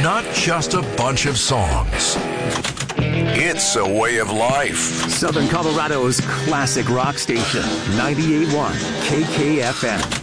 not just a bunch of songs. It's a way of life. Southern Colorado's classic rock station, 98.1 KKFM.